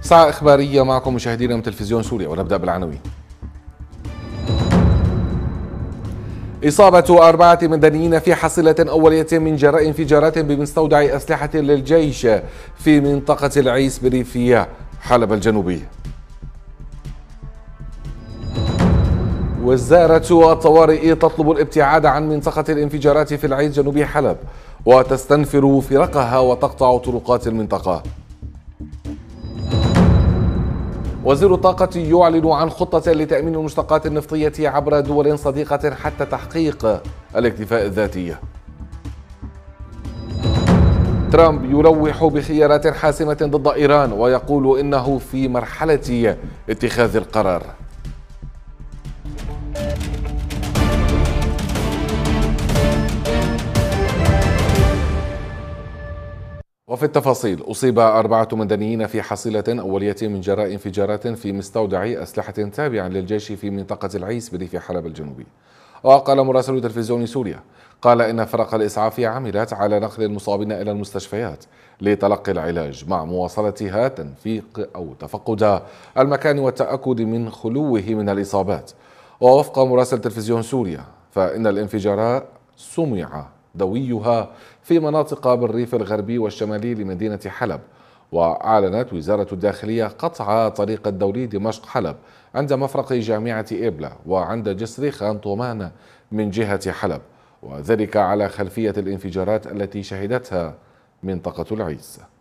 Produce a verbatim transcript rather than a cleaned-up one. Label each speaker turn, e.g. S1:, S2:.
S1: ساعة إخبارية معكم مشاهدينا من تلفزيون سوريا، ونبدأ بالعناوين. إصابة أربعة مدنيين في حصيلة أولية من جراء انفجارات بمستودع أسلحة للجيش في منطقة العيس بريف حلب الجنوبي. وزارة الطوارئ تطلب الابتعاد عن منطقة الانفجارات في العيس جنوب حلب، وتستنفر فرقها وتقطع طرقات المنطقة. وزير الطاقة يعلن عن خطة لتأمين المشتقات النفطية عبر دول صديقة حتى تحقيق الاكتفاء الذاتي. ترامب يلوح بخيارات حاسمة ضد إيران ويقول إنه في مرحلة اتخاذ القرار. وفي التفاصيل، أصيب أربعة مدنيين في حصيلة أولية من جراء انفجارات في مستودع أسلحة تابع للجيش في منطقة العيس بريف حلب الجنوبي. وقال مراسل تلفزيون سوريا قال إن فرق الإسعاف عملت على نقل المصابين إلى المستشفيات لتلقي العلاج، مع مواصلتها تنفيق أو تفقد المكان والتأكد من خلوه من الإصابات. ووفق مراسل تلفزيون سوريا فإن الانفجار سمع دويها في مناطق بالريف الغربي والشمالي لمدينة حلب. وأعلنت وزارة الداخلية قطع طريق الدولي دمشق حلب عند مفرق جامعة إبلة وعند جسر خان طومان من جهة حلب، وذلك على خلفية الانفجارات التي شهدتها منطقة العيس.